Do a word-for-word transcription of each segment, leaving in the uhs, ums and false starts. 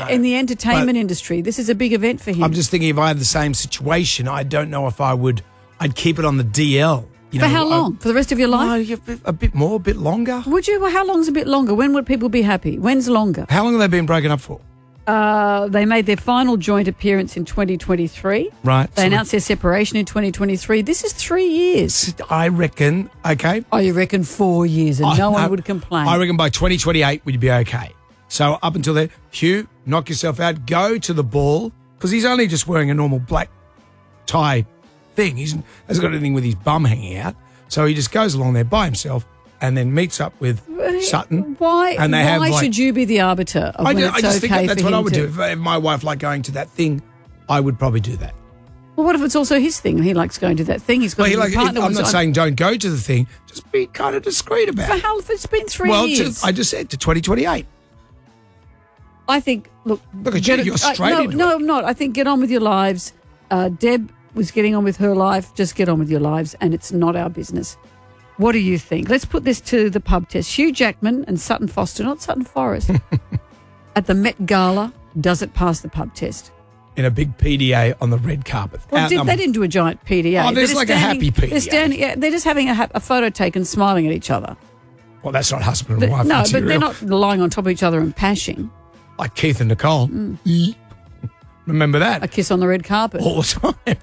no. in the entertainment But industry, this is a big event for him. I'm just thinking if I had the same situation, I don't know if I would, I'd keep it on the D L. You for know, how long? I, for the rest of your life? Oh, yeah, a bit more, a bit longer. Would you? Well, how long's a bit longer? When would people be happy? When's longer? How long have they been broken up for? Uh, they made their final joint appearance in twenty twenty-three. Right. They so announced their separation in twenty twenty-three. This is three years. I reckon, okay. Oh, you reckon four years and I- no one I- would complain? I reckon by twenty twenty-eight we'd be okay. So up until then, Hugh, knock yourself out, go to the ball, because he's only just wearing a normal black tie thing. He hasn't got anything with his bum hanging out. So he just goes along there by himself and then meets up with Sutton. Why? And they why have, like- should you be the arbiter of I, when do, it's I just okay think that that's for what him I would to? do. If, if my wife liked going to that thing, I would probably do that. Well, what if it's also his thing? He likes going to that thing. He's got Well, a he new like, partner. I'm who's not on- saying don't go to the thing. Just be kind of discreet about For it. how? It's been three Well, to, years. I just said to twenty twenty-eight. I think, look. Look at get you, it- you're uh, straight no, into no, it. I'm not. I think get on with your lives. Uh, Deb was getting on with her life. Just get on with your lives, and it's not our business. What do you think? Let's put this to the pub test. Hugh Jackman and Sutton Foster, not Sutton Forest, at the Met Gala, does it pass the pub test? In a big P D A on the red carpet. Well, did, Outnumbered. they didn't do a giant P D A. Oh, They're there's just like a standing- happy P D A. They're, standing, yeah, they're just having a, ha- a photo taken, smiling at each other. Well, that's not husband But- and wife no, material. but they're not lying on top of each other and pashing. Like Keith and Nicole. Mm. Remember that? A kiss on the red carpet. All the time.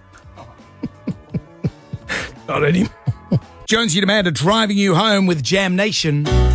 Not anymore. Jonesy and Amanda driving you home with Jam Nation.